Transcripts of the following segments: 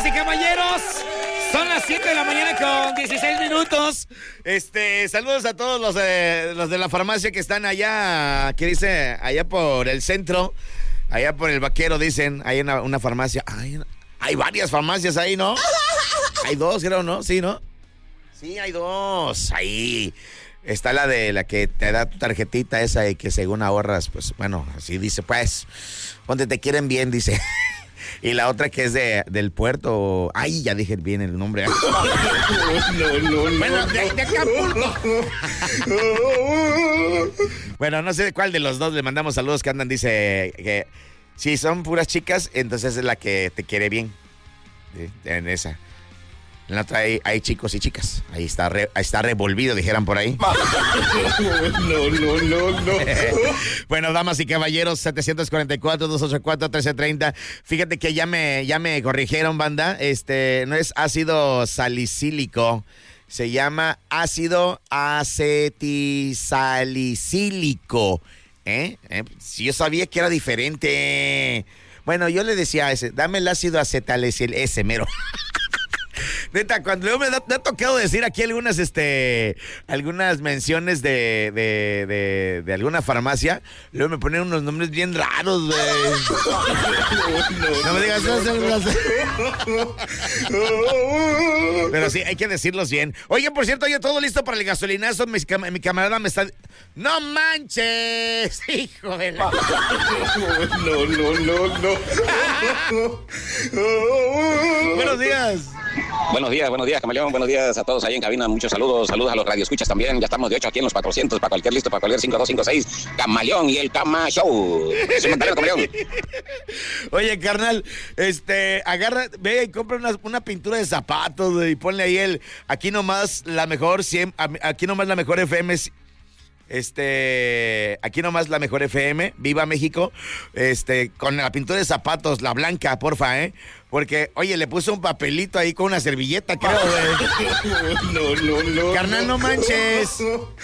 Damas y caballeros, son las 7 de la mañana con 16 minutos. Saludos a todos los de la farmacia que están allá, que dice, allá por el centro, allá por el Vaquero, dicen, hay una farmacia. Hay varias farmacias ahí, ¿no? Hay dos, creo, ¿no? Sí, ¿no? Sí, hay dos. Ahí está la que te da tu tarjetita esa y que según ahorras, pues, bueno, así dice, pues, donde te quieren bien, dice. Y la otra que es del puerto. Ay, ya dije bien el nombre. No. Bueno, de Acapulco. Bueno, no sé de cuál de los dos le mandamos saludos que andan. Dice que si son puras chicas, entonces es la que te quiere bien. ¿Sí? En esa. En la otra hay chicos y chicas. Ahí está revolvido, dijeran por ahí. No. Bueno, damas y caballeros, 744-284-1330. Fíjate que ya me corrigieron, banda. No es ácido salicílico. Se llama ácido acetisalicílico. Si yo sabía que era diferente. Bueno, yo le decía a ese, dame el ácido acetalicílico, ese mero. Neta, cuando luego me ha tocado decir aquí algunas menciones de alguna farmacia, luego me ponen unos nombres bien raros, güey. No me digas eso. Pero sí, hay que decirlos bien. Oye, por cierto, ya todo listo para el gasolinazo. Mi camarada me está... ¡No manches! ¡Hijo de la... No. Buenos días. Buenos días, Camaleón. Buenos días a todos ahí en cabina. Muchos saludos a los radioescuchas también. Ya estamos de 8 aquí en los 400, para cualquier 5256. Camaleón y el Cama Show. Camaleón. Oye, carnal, agarra, ve y compra una pintura de zapatos y ponle ahí aquí nomás la mejor FM. Aquí nomás la mejor FM, Viva México, con la pintura de zapatos, la blanca, porfa, porque, oye, le puso un papelito ahí con una servilleta, creo, güey. No. Carnal, no manches.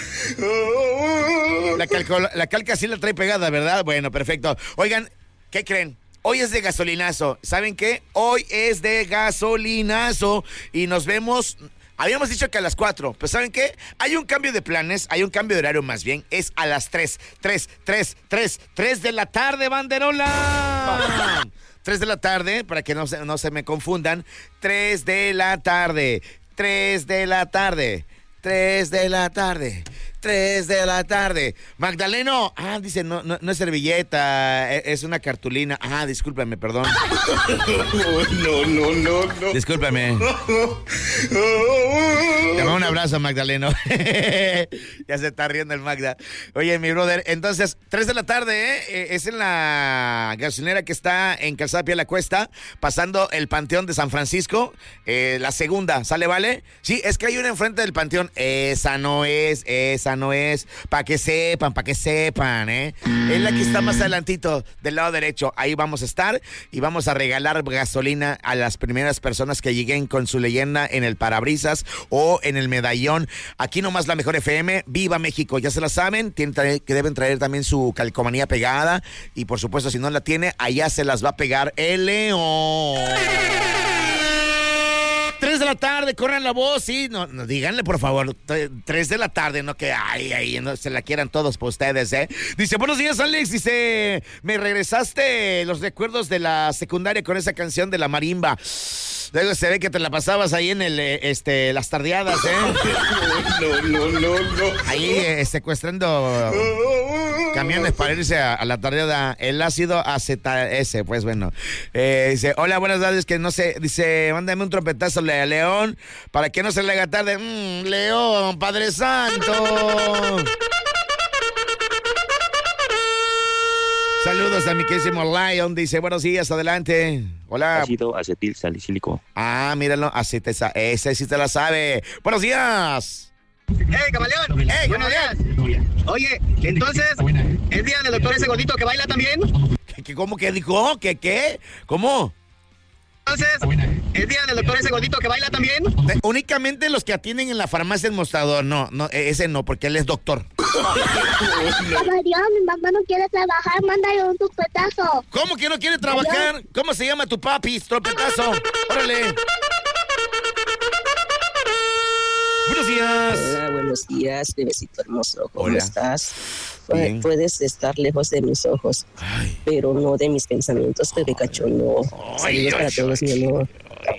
La calca sí la trae pegada, ¿verdad? Bueno, perfecto. Oigan, ¿qué creen? Hoy es de gasolinazo. ¿Saben qué? Hoy es de gasolinazo y nos vemos... Habíamos dicho que a las 4, pues ¿saben qué? Hay un cambio de planes, hay un cambio de horario más bien, es a las 3 de la tarde, banderola. 3 de la tarde, para que no se me confundan, 3 de la tarde. Magdaleno, dice, no es servilleta, es una cartulina. Discúlpame, perdón. No. Discúlpame. Te mando un abrazo, Magdaleno. Ya se está riendo el Magda. Oye, mi brother, entonces, 3 de la tarde, es en la gasolinera que está en Calzada Pie de la Cuesta, pasando el Panteón de San Francisco, la segunda, ¿sale, vale? Sí, es que hay una enfrente del Panteón. Esa no es. Para que sepan, Es la que está más adelantito, del lado derecho. Ahí vamos a estar y vamos a regalar gasolina a las primeras personas que lleguen con su leyenda en el parabrisas o en el medallón. Aquí nomás la mejor FM, Viva México. Ya se la saben, que deben traer también su calcomanía pegada. Y por supuesto, si no la tiene, allá se las va a pegar el León. 3 de la tarde, corran la voz, sí, no, díganle por favor, 3 de la tarde, no que ahí no se la quieran todos por ustedes, Dice, buenos días, Alex, dice, me regresaste los recuerdos de la secundaria con esa canción de la marimba. Luego se ve que te la pasabas ahí en las tardeadas, No. Ahí secuestrando camiones para irse a la tardeada. El ácido ese, pues bueno. Dice, hola, buenas tardes, que no sé, dice, mándame un trompetazo a León, para que no se le haga tarde. León, Padre Santo. Saludos a mi querísimo Lion, dice, buenos días, adelante. Hola. Ácido acetil salicílico. Míralo, ese sí te la sabe. Buenos días. ¡Hey, Camaleón! ¡Hey, buenos días! Oye, entonces, ¿es día del doctor ese gordito que baila también? ¿Cómo que dijo? ¿Qué? ¿Cómo? Entonces, ¿es día del doctor ese gordito que baila también? Únicamente los que atienden en la farmacia El Mostrador, no, ese no, porque él es doctor. Adiós, mi mamá no quiere trabajar, mándale un tupetazo. ¿Cómo que no quiere trabajar? Adiós. ¿Cómo se llama tu papi? Tropetazo. Órale. Buenos días. Hola, buenos días, bebecito hermoso. ¿Cómo Hola. estás? Bien. Puedes estar lejos de mis ojos, Ay. pero no de mis pensamientos, bebé cachondo. Saludos para todos, mi amor.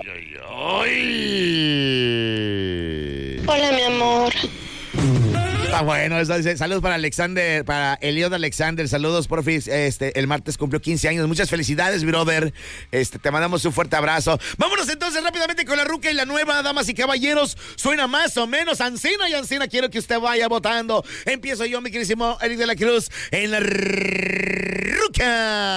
Ay. Hola, mi amor. Está bueno, eso dice. Saludos para Alexander, para Eliod Alexander. Saludos, porfis. El martes cumplió 15 años. Muchas felicidades, brother. Te mandamos un fuerte abrazo. Vámonos entonces rápidamente con la ruca y la nueva, damas y caballeros. Suena más o menos Ancina y Ancina. Quiero que usted vaya votando. Empiezo yo, mi queridísimo Eric de la Cruz, en la ruca.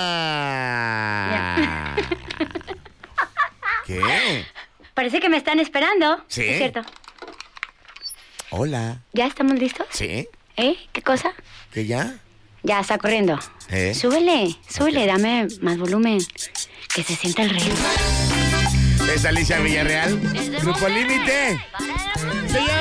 ¿Qué? Parece que me están esperando. Sí. Es cierto. Hola. ¿Ya estamos listos? ¿Sí? ¿Qué cosa? ¿Que ya? Ya está corriendo. Súbele, dame más volumen. Que se sienta el ritmo. Es Alicia Villarreal. Grupo Límite. Se llama